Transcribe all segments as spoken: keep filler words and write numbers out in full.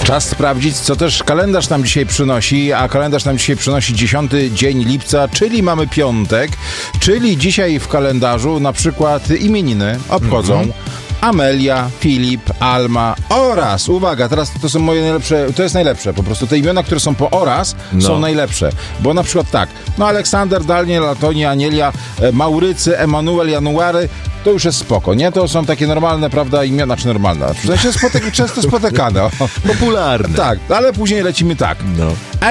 Czas sprawdzić, co też kalendarz nam dzisiaj przynosi, a kalendarz nam dzisiaj przynosi dziesiąty dzień lipca, czyli mamy piątek, czyli dzisiaj w kalendarzu na przykład imieniny obchodzą mm-hmm. Amelia, Filip, Alma oraz, uwaga, teraz to są moje najlepsze, to jest najlepsze po prostu, te imiona, które są po oraz no. są najlepsze, bo na przykład tak, no Aleksander, Daniel, Antonia, Anielia, Maurycy, Emanuel, January, to już jest spoko, nie? To są takie normalne, prawda, imiona, czy normalne, w sensie spotyk- często spotykane. Popularne. Tak, ale później lecimy tak. No.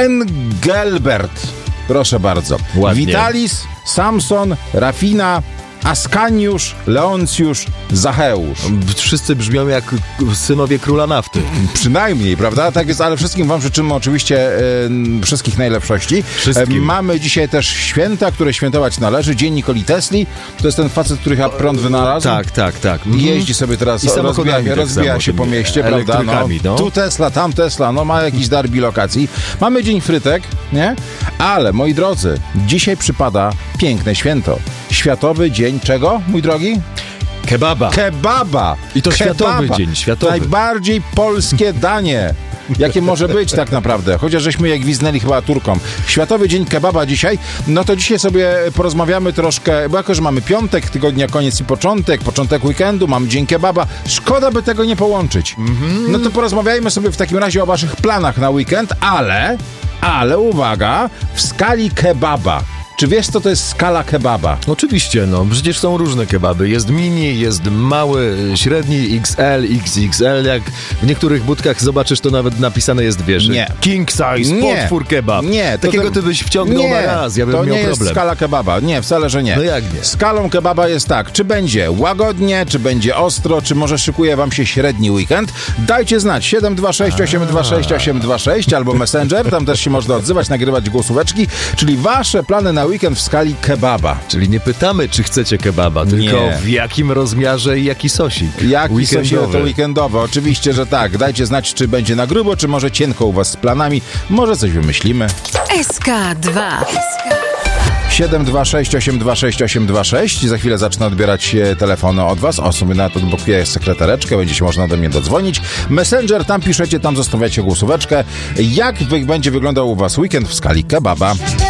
Engelbert, proszę bardzo. Ładnie. Vitalis, Samson, Rafina, Askaniusz, Leoncjusz, Zacheusz. Wszyscy brzmią jak synowie króla nafty. Przynajmniej, prawda? Tak jest, ale wszystkim wam życzymy oczywiście e, wszystkich najlepszości. Wszystkim. E, mamy dzisiaj też święta, które świętować należy. Dzień Nikoli Tesli. To jest ten facet, który chyba prąd wynalazł. Tak, tak, tak. I jeździ sobie teraz, I rozbija, tak rozbija się po mieście, prawda? No, no. Tu Tesla, tam Tesla, no ma jakiś dar bilokacji. Mamy dzień frytek, nie? Ale, moi drodzy, dzisiaj przypada piękne święto. Światowy Dzień czego, mój drogi? Kebaba. Kebaba. I to Kebaba. światowy dzień, światowy. Najbardziej polskie danie, jakie może być tak naprawdę. Chociaż żeśmy je gwizdnęli chyba Turkom. Światowy Dzień Kebaba dzisiaj. No to dzisiaj sobie porozmawiamy troszkę, bo jako, że mamy piątek, tygodnia koniec i początek, początek weekendu, mamy Dzień Kebaba. Szkoda by tego nie połączyć. Mm-hmm. No to porozmawiajmy sobie w takim razie o waszych planach na weekend, ale, ale uwaga, w skali kebaba. Czy wiesz, co to jest skala kebaba? Oczywiście, no. Przecież są różne kebaby. Jest mini, jest mały, średni, X L, X X L. Jak w niektórych budkach zobaczysz, to nawet napisane jest, wiesz, nie. King size, nie. potwór kebab. Nie. To Takiego to... ty byś wciągnął nie. na raz. Ja bym to miał nie problem. jest skala kebaba. Nie, wcale, że nie. No jak nie? Skalą kebaba jest tak, czy będzie łagodnie, czy będzie ostro, czy może szykuje wam się średni weekend. Dajcie znać. siedem dwa sześć osiem dwa sześć osiem dwa sześć albo Messenger. Tam też się można odzywać, nagrywać głosóweczki. Czyli wasze plany na weekend w skali kebaba. Czyli nie pytamy, czy chcecie kebaba, tylko nie. w jakim rozmiarze i jaki sosik. Jaki sosik to weekendowy? Oczywiście, że tak. Dajcie znać, czy będzie na grubo, czy może cienko u was z planami. Może coś wymyślimy. S K dwa. siedem dwa sześć osiem dwa sześć osiem dwa sześć. Za chwilę zacznę odbierać telefony od was. O, sobie nawet odblokuję sekretareczkę, będzie się można do mnie dodzwonić. Messenger, tam piszecie, tam zostawiacie głosóweczkę. Jak wy, będzie wyglądał u was weekend w skali kebaba?